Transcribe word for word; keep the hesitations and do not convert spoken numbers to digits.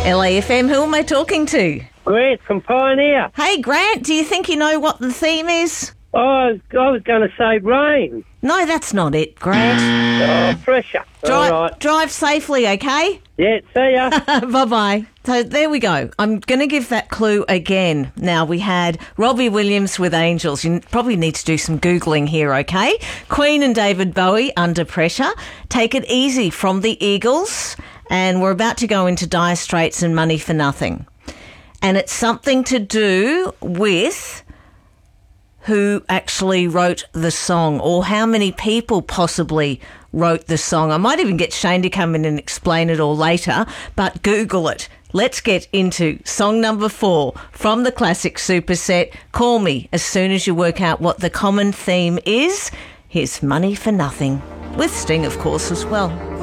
L A F M, who am I talking to? Grant from Pioneer. Hey, Grant, do you think you know what the theme is? Oh, I was, I was going to say rain. No, that's not it, Grant. Oh, pressure. Dri- All right. Drive safely, okay? Yeah, see ya. Bye-bye. So there we go. I'm going to give that clue again. Now, we had Robbie Williams with Angels. You probably need to do some Googling here, okay? Queen and David Bowie, Under Pressure. Take It Easy from the Eagles. And we're about to go into Dire Straits and Money for Nothing. And it's something to do with who actually wrote the song, or how many people possibly wrote the song. I might even get Shane to come in and explain it all later, but Google it. Let's get into song number four from the classic superset. Call me as soon as you work out what the common theme is. Here's Money for Nothing, with Sting, of course, as well.